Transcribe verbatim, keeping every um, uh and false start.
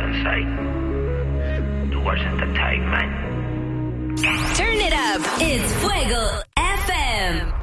Side. Towards Entertainment. Turn it up. It's Fuego F M.